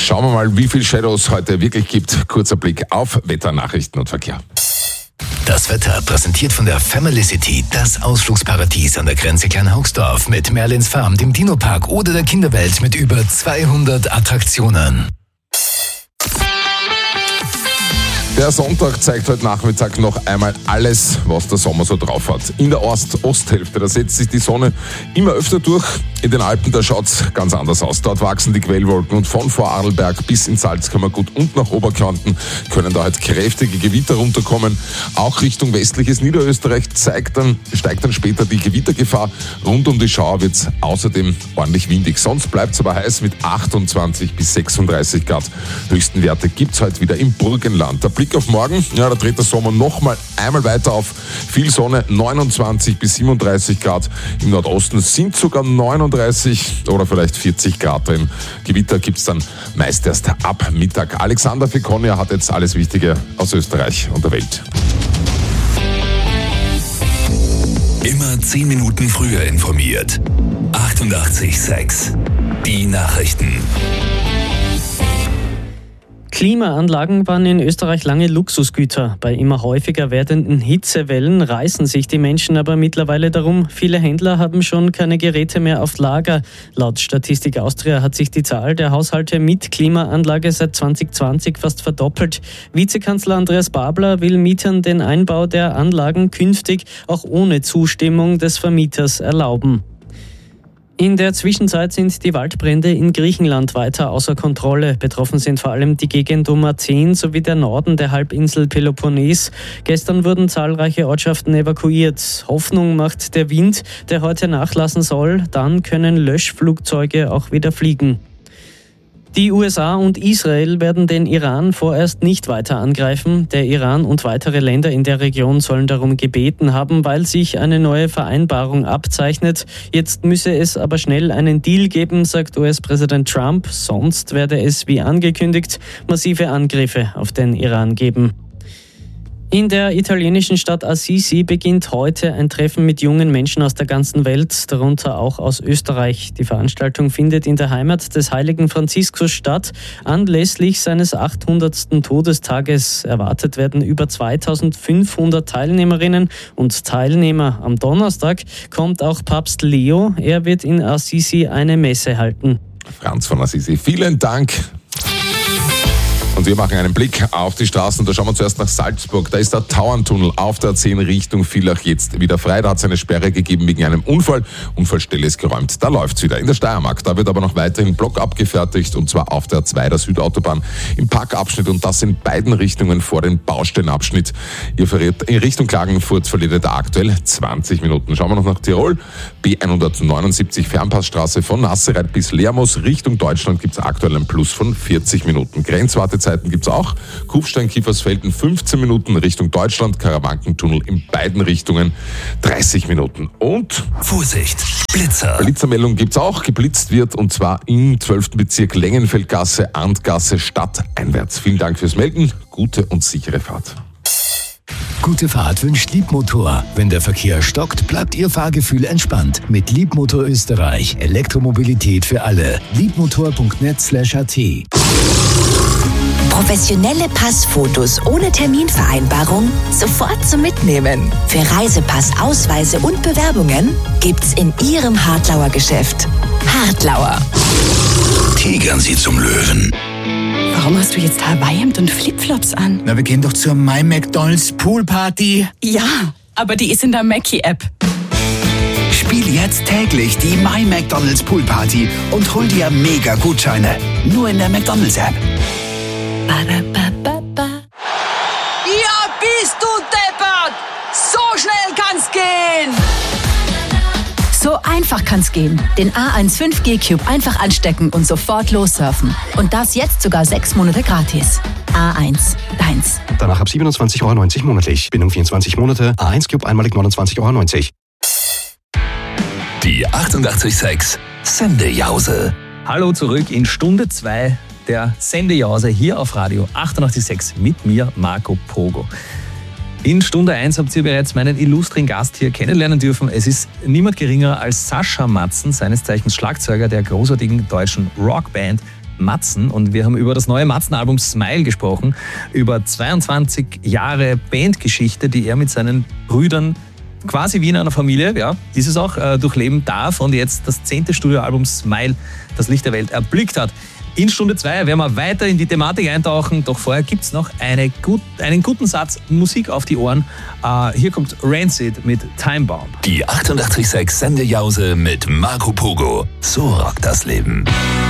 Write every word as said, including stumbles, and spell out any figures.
Schauen wir mal, wie viel Shadows heute wirklich gibt. Kurzer Blick auf Wetter, Nachrichten und Verkehr. Das Wetter präsentiert von der Family City, das Ausflugsparadies an der Grenze Kleinhaugsdorf mit Merlins Farm, dem Dino-Park oder der Kinderwelt mit über zweihundert Attraktionen. Der Sonntag zeigt heute Nachmittag noch einmal alles, was der Sommer so drauf hat. In der Ost-Osthälfte, da setzt sich die Sonne immer öfter durch. In den Alpen, da schaut's ganz anders aus. Dort wachsen die Quellwolken und von Vorarlberg bis ins Salzkammergut und nach Oberkärnten können da halt kräftige Gewitter runterkommen. Auch Richtung westliches Niederösterreich zeigt dann, steigt dann später die Gewittergefahr. Rund um die Schauer wird's außerdem ordentlich windig. Sonst bleibt's aber heiß mit achtundzwanzig bis sechsunddreißig Grad. Höchsten Werte gibt's heute wieder im Burgenland. Der Blick auf morgen, ja, da dreht der Sommer noch mal einmal weiter auf. Viel Sonne, neunundzwanzig bis siebenunddreißig Grad. Im Nordosten sind sogar neununddreißig oder vielleicht vierzig Grad drin. Gewitter gibt's dann meist erst ab Mittag. Alexander Fekonia hat jetzt alles Wichtige aus Österreich und der Welt. Immer zehn Minuten früher informiert. achtundachtzig Komma sechs. Die Nachrichten. Klimaanlagen waren in Österreich lange Luxusgüter. Bei immer häufiger werdenden Hitzewellen reißen sich die Menschen aber mittlerweile darum. Viele Händler haben schon keine Geräte mehr auf Lager. Laut Statistik Austria hat sich die Zahl der Haushalte mit Klimaanlage seit zwanzig zwanzig fast verdoppelt. Vizekanzler Andreas Babler will Mietern den Einbau der Anlagen künftig auch ohne Zustimmung des Vermieters erlauben. In der Zwischenzeit sind die Waldbrände in Griechenland weiter außer Kontrolle. Betroffen sind vor allem die Gegend um Athen sowie der Norden der Halbinsel Peloponnes. Gestern wurden zahlreiche Ortschaften evakuiert. Hoffnung macht der Wind, der heute nachlassen soll. Dann können Löschflugzeuge auch wieder fliegen. Die U S A und Israel werden den Iran vorerst nicht weiter angreifen. Der Iran und weitere Länder in der Region sollen darum gebeten haben, weil sich eine neue Vereinbarung abzeichnet. Jetzt müsse es aber schnell einen Deal geben, sagt U S-Präsident Trump. Sonst werde es, wie angekündigt, massive Angriffe auf den Iran geben. In der italienischen Stadt Assisi beginnt heute ein Treffen mit jungen Menschen aus der ganzen Welt, darunter auch aus Österreich. Die Veranstaltung findet in der Heimat des heiligen Franziskus statt. Anlässlich seines achthundertsten Todestages erwartet werden über zweitausendfünfhundert Teilnehmerinnen und Teilnehmer. Am Donnerstag kommt auch Papst Leo. Er wird in Assisi eine Messe halten. Franz von Assisi, vielen Dank. Und wir machen einen Blick auf die Straßen. Da schauen wir zuerst nach Salzburg. Da ist der Tauerntunnel auf der A zehn Richtung Villach jetzt wieder frei. Da hat es eine Sperre gegeben wegen einem Unfall. Unfallstelle ist geräumt. Da läuft's wieder. In der Steiermark, da wird aber noch weiterhin Block abgefertigt. Und zwar auf der A zwei der Südautobahn im Parkabschnitt. Und das in beiden Richtungen vor dem Baustellenabschnitt. Ihr verrät, in Richtung Klagenfurt verliert da aktuell zwanzig Minuten. Schauen wir noch nach Tirol. B hundertneunundsiebzig Fernpassstraße von Nassereit bis Lermoos. Richtung Deutschland gibt's aktuell einen Plus von vierzig Minuten. Grenzwartezeit gibt es auch. Kufstein-Kiefersfelden fünfzehn Minuten Richtung Deutschland, Karawankentunnel in beiden Richtungen dreißig Minuten. Und Vorsicht, Blitzer. Blitzermeldung gibt es auch. Geblitzt wird und zwar im zwölften Bezirk Längenfeldgasse, Andgasse, stadteinwärts. Vielen Dank fürs Melden. Gute und sichere Fahrt. Gute Fahrt wünscht Liebmotor. Wenn der Verkehr stockt, bleibt Ihr Fahrgefühl entspannt. Mit Liebmotor Österreich. Elektromobilität für alle. liebmotor punkt net slash a t. Professionelle Passfotos ohne Terminvereinbarung sofort zum Mitnehmen. Für Reisepass, Ausweise und Bewerbungen gibt's in Ihrem Hartlauer Geschäft. Hartlauer. Tigern Sie zum Löwen. Warum hast du jetzt Hawaii-Hemd und Flipflops an? Na, wir gehen doch zur My McDonald's Poolparty. Ja, aber die ist in der Mackie-App. Spiel jetzt täglich die My McDonald's Poolparty und hol dir mega Gutscheine. Nur in der McDonald's App. Ja, bist du deppert! So schnell kann's gehen! So einfach kann's gehen. Den A eins fünf G Cube einfach anstecken und sofort lossurfen. Und das jetzt sogar sechs Monate gratis. A eins, deins. Danach ab siebenundzwanzig Euro neunzig monatlich. Bindung vierundzwanzig Monate. A eins Cube einmalig neunundzwanzig Euro neunzig. Die achtundachtzig Komma sechs Sendejause. Hallo zurück in Stunde zwei der Sendejause hier auf Radio achtundachtzig Komma sechs mit mir, Marco Pogo. In Stunde eins habt ihr bereits meinen illustren Gast hier kennenlernen dürfen. Es ist niemand geringer als Sascha Matzen, seines Zeichens Schlagzeuger der großartigen deutschen Rockband Matzen und wir haben über das neue Matzen-Album Smile gesprochen, über zweiundzwanzig Jahre Bandgeschichte, die er mit seinen Brüdern quasi wie in einer Familie, ja, ist es auch, äh, durchleben darf und jetzt das zehnte Studioalbum Smile das Licht der Welt erblickt hat. In Stunde zwei werden wir weiter in die Thematik eintauchen, doch vorher gibt es noch eine gut, einen guten Satz Musik auf die Ohren. Uh, hier kommt Rancid mit Time Bomb. Die achtundachtzig Komma sechs Sendejause mit Marco Pogo. So rockt das Leben.